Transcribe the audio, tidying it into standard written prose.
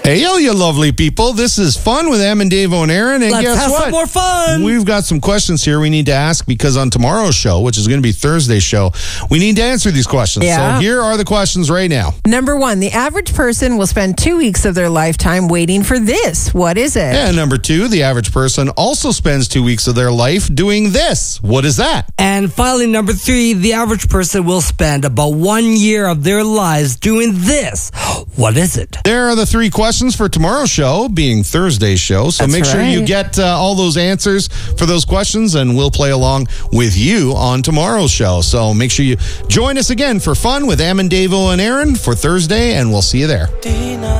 Hey, yo, you lovely people. This is Fun with Em and Davo and Aaron. And Let's guess have what? some more fun. We've got some questions here we need to ask because on tomorrow's show, which is going to be Thursday's show, we need to answer these questions. Yeah. So here are the questions right now. Number 1, the average person will spend 2 weeks of their lifetime waiting for this. What is it? And number 2, the average person also spends 2 weeks of their life doing this. What is that? And finally, number 3, the average person will spend about 1 year of their lives doing this. What is it? There are the 3 questions for tomorrow's show, being Thursday's show. So That's make sure you right. get all those answers for those questions, and we'll play along with you on tomorrow's show. So make sure you join us again for Fun with Em and Davo and Aaron for Thursday, and we'll see you there.